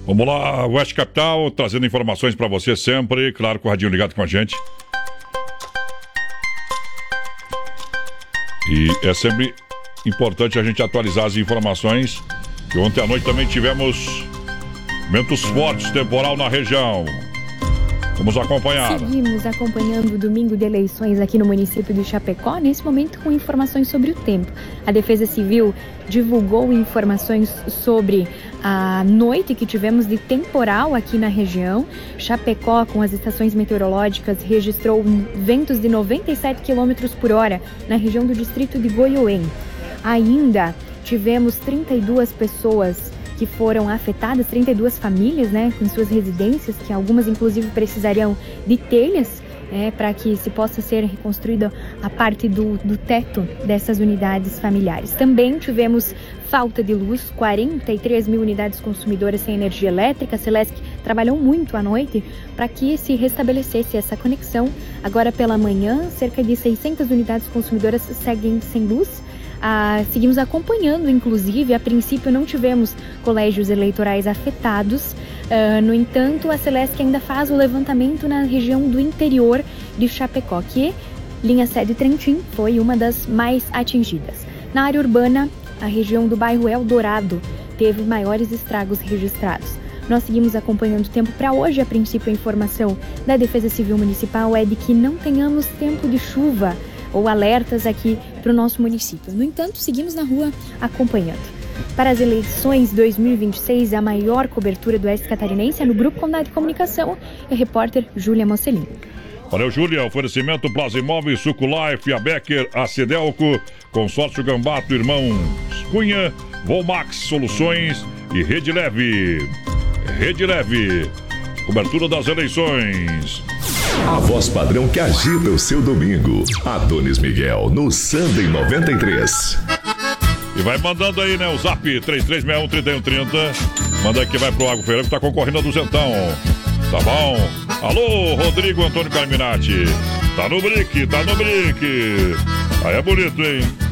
Vamos lá, Oeste Capital, trazendo informações para você sempre, claro, com o radinho ligado com a gente. E é sempre importante a gente atualizar as informações. E ontem à noite também tivemos ventos fortes, temporal na região. Vamos acompanhar. Seguimos acompanhando o domingo de eleições aqui no município de Chapecó, nesse momento com informações sobre o tempo. A Defesa Civil divulgou informações sobre a noite que tivemos de temporal aqui na região. Chapecó, com as estações meteorológicas, registrou ventos de 97 km por hora na região do distrito de Goiôém. Ainda tivemos 32 pessoas que foram afetadas, 32 famílias, com suas residências, que algumas inclusive precisariam de telhas, para que se possa ser reconstruída a parte do teto dessas unidades familiares. Também tivemos falta de luz, 43 mil unidades consumidoras sem energia elétrica. A Celesc trabalhou muito à noite para que se restabelecesse essa conexão. Agora pela manhã, cerca de 600 unidades consumidoras seguem sem luz. Seguimos acompanhando, inclusive, a princípio não tivemos colégios eleitorais afetados. No entanto, a Celesc ainda faz o levantamento na região do interior de Chapecó, que linha sede Trentim foi uma das mais atingidas. Na área urbana, a região do bairro Eldorado teve maiores estragos registrados. Nós seguimos acompanhando o tempo para hoje. A princípio, a informação da Defesa Civil Municipal é de que não tenhamos tempo de chuva ou alertas aqui para o nosso município. No entanto, seguimos na rua acompanhando. Para as eleições 2026, a maior cobertura do Oeste Catarinense é no Grupo Condado de Comunicação e a repórter Júlia Mocelin. Valeu, Júlia. Oferecimento Plaza Imóveis, Suculife, a Becker, a Cedelco, Consórcio Gambato, Irmãos Cunha, Volmax Soluções e Rede Leve. Rede Leve. Cobertura das eleições. A voz padrão que agita o seu domingo. Adonis Miguel, no Sunday 93. E vai mandando aí, o zap 3361-3130. Manda aí que vai pro Água Feirão que tá concorrendo a duzentão. Tá bom? Alô, Rodrigo Antônio Carminati. Tá no brick. Aí é bonito, hein?